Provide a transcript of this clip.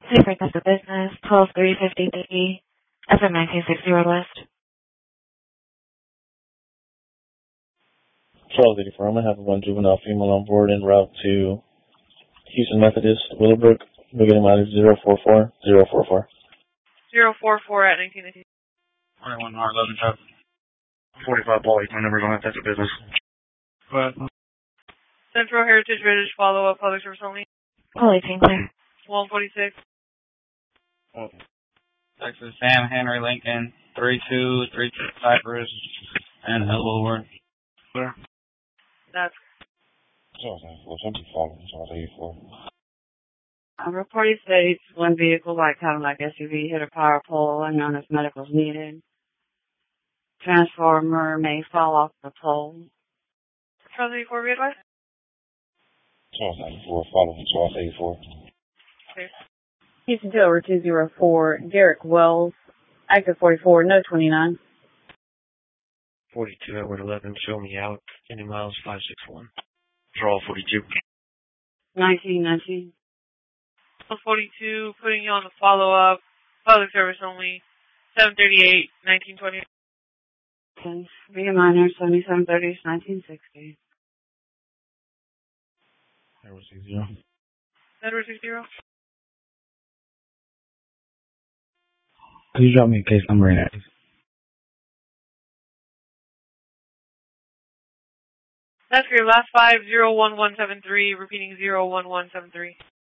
Secret of the Business, 12353, FM 1960 West. 1284. I'm going to have one juvenile female on board en route to Houston Methodist, Willowbrook. Beginning mileage 044044. 044 at 1990. 21 R11 Top. 45 Ball 8. My number's on that. That's a business. Go ahead. Central Heritage British follow-up public service only. Call 18 clear. 146. Texas Sam Henry Lincoln 3232 Cypress and Elbow Ward. Clear. That's Reporting states one vehicle, white Cadillac SUV, hit a power pole unknown if medical is needed. Transformer may fall off the pole. 1284 be advised. 1294, following 1284. Clear. Houston Taylor 204, Derek Wells, active 44, no 29. 42 Edward 11. Show me out. Any miles 561. Draw 42. 1919. 142, putting you on the follow-up, public service only, 738, 1920. Okay. Be a minor, 7730, 1960. Edward 60. Edward 60. Could you drop me a case number in that? That's for your last 5, 01173, repeating 01173.